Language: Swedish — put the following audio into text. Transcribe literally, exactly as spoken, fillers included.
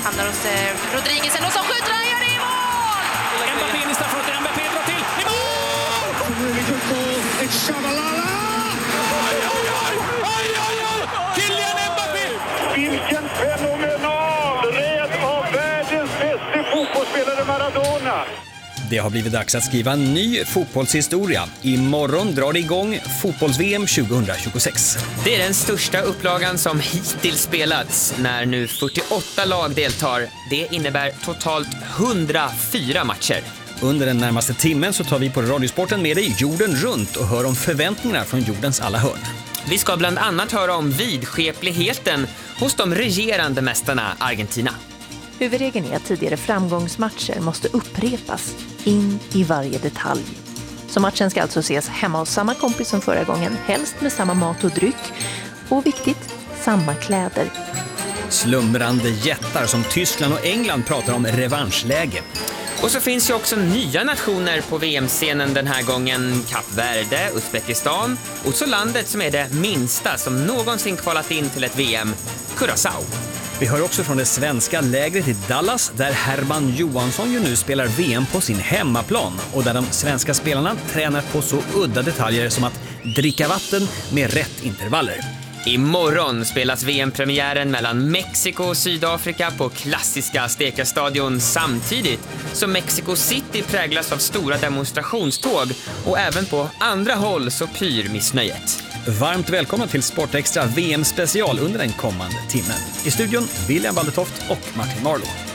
Hamnar hos eh, Rodriguez och så skjuter han, gör det i mål! Mbappé in i straffområdet, Mbappé drar till, i mål! Kylian Mbappé! Vilken fenomenal rädd av världens bästa fotbollsspelare Maradona! Det har blivit dags att skriva en ny fotbollshistoria. Imorgon drar det igång fotbolls-V M tjugohundratjugosex. Det är den största upplagan som hittills spelats när nu fyrtioåtta lag deltar. Det innebär totalt hundrafyra matcher. Under den närmaste timmen så tar vi på Radiosporten med dig jorden runt och hör om förväntningarna från jordens alla hörn. Vi ska bland annat höra om vidskepligheten hos de regerande mästarna Argentina. Huvudregeln är att tidigare framgångsmatcher måste upprepas in i varje detalj. Så matchen ska alltså ses hemma hos samma kompis som förra gången, helst med samma mat och dryck. Och viktigt, samma kläder. Slumrande jättar som Tyskland och England pratar om revanschläge. Och så finns ju också nya nationer på V M-scenen den här gången. Kap Verde, Uzbekistan och så landet som är det minsta som någonsin kvalat in till ett V M, Curaçao. Vi hör också från det svenska lägret i Dallas där Herman Johansson ju nu spelar V M på sin hemmaplan och där de svenska spelarna tränar på så udda detaljer som att dricka vatten med rätt intervaller. Imorgon spelas V M-premiären mellan Mexiko och Sydafrika på klassiska Azteca-stadion samtidigt som Mexico City präglas av stora demonstrationståg och även på andra håll så pyr missnöjet. Varmt välkomna till Sportextra V M-special under den kommande timmen. I studion William Waldertoft och Martin Marlow.